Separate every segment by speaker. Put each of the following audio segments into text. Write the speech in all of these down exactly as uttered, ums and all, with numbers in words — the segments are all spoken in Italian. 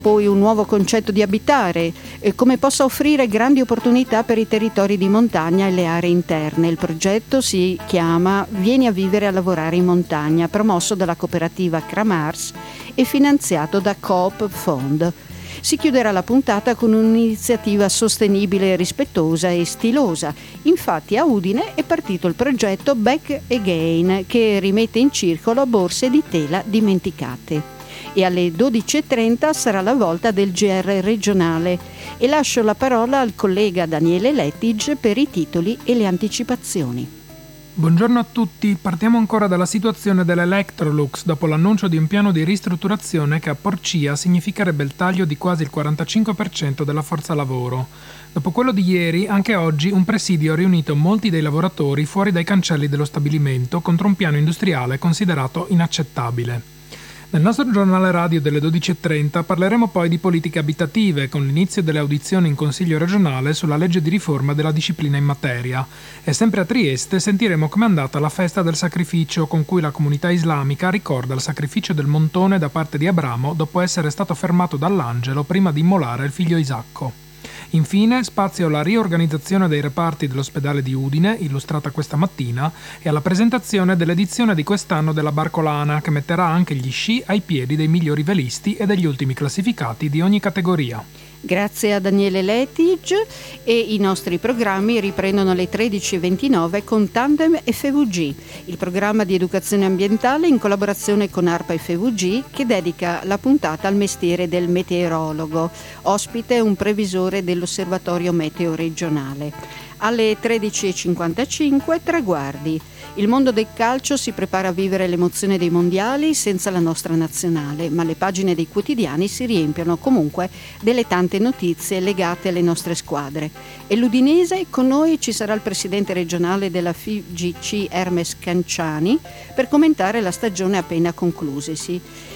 Speaker 1: Poi un nuovo concetto di abitare, eh, come possa offrire grandi opportunità per i territori di montagna e le aree interne. Il progetto si chiama Vieni a vivere e a lavorare in montagna, promosso dalla cooperativa Kramars e finanziato da Coop Fond. Si chiuderà la puntata con un'iniziativa sostenibile, rispettosa e stilosa. Infatti a Udine è partito il progetto Back Again, che rimette in circolo borse di tela dimenticate. E alle dodici e trenta sarà la volta del G R regionale e lascio la parola al collega Daniele Lettig per i titoli e le anticipazioni.
Speaker 2: Buongiorno a tutti, partiamo ancora dalla situazione dell'Electrolux dopo l'annuncio di un piano di ristrutturazione che a Porcia significherebbe il taglio di quasi il quarantacinque per cento della forza lavoro. Dopo quello di ieri, anche oggi un presidio ha riunito molti dei lavoratori fuori dai cancelli dello stabilimento contro un piano industriale considerato inaccettabile. Nel nostro giornale radio delle dodici e trenta parleremo poi di politiche abitative con l'inizio delle audizioni in Consiglio regionale sulla legge di riforma della disciplina in materia e sempre a Trieste sentiremo com'è andata la festa del sacrificio con cui la comunità islamica ricorda il sacrificio del montone da parte di Abramo dopo essere stato fermato dall'angelo prima di immolare il figlio Isacco. Infine, spazio alla riorganizzazione dei reparti dell'ospedale di Udine, illustrata questa mattina, e alla presentazione dell'edizione di quest'anno della Barcolana, che metterà anche gli sci ai piedi dei migliori velisti e degli ultimi classificati di ogni categoria.
Speaker 1: Grazie a Daniele Lettig e i nostri programmi riprendono alle tredici e ventinove con Tandem F V G, il programma di educazione ambientale in collaborazione con ARPA F V G che dedica la puntata al mestiere del meteorologo. Ospite un previsore dell'Osservatorio Meteo Regionale. Alle tredici e cinquantacinque Traguardi. Il mondo del calcio si prepara a vivere l'emozione dei mondiali senza la nostra nazionale, ma le pagine dei quotidiani si riempiono comunque delle tante notizie legate alle nostre squadre. E l'Udinese, con noi ci sarà il presidente regionale della F I G C Hermes Canciani per commentare la stagione appena conclusesi.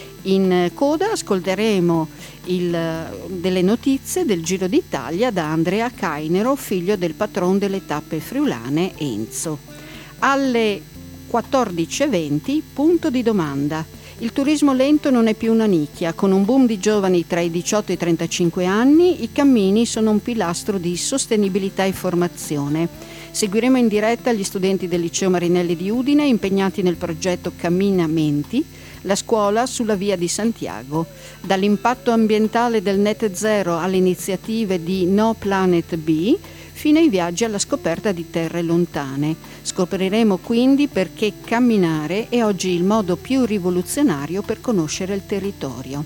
Speaker 1: In coda ascolteremo il, delle notizie del Giro d'Italia da Andrea Cainero, figlio del patron delle tappe friulane Enzo. Alle quattordici e venti punto di domanda. Il turismo lento non è più una nicchia, con un boom di giovani tra i diciotto e i trentacinque anni, i cammini sono un pilastro di sostenibilità e formazione. Seguiremo in diretta gli studenti del Liceo Marinelli di Udine impegnati nel progetto Camminamenti, la scuola sulla via di Santiago. Dall'impatto ambientale del Net Zero alle iniziative di No Planet B, fino ai viaggi alla scoperta di terre lontane. Scopriremo quindi perché camminare è oggi il modo più rivoluzionario per conoscere il territorio.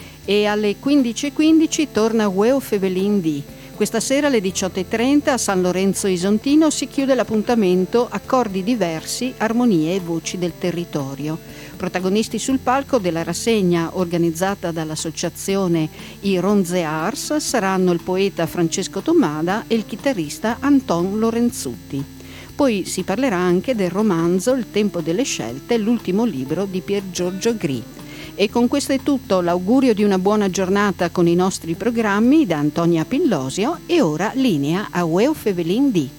Speaker 1: E alle quindici e quindici torna Weo Fevelin D. Questa sera alle diciotto e trenta a San Lorenzo Isontino si chiude l'appuntamento Accordi diversi, armonie e voci del territorio. Protagonisti sul palco della rassegna organizzata dall'associazione I Ronze Ars saranno il poeta Francesco Tomada e il chitarrista Anton Lorenzutti. Poi si parlerà anche del romanzo Il tempo delle scelte, l'ultimo libro di Pier Giorgio Gri. E con questo è tutto, l'augurio di una buona giornata con i nostri programmi da Antonia Pillosio e ora linea a Weo Fevelin D.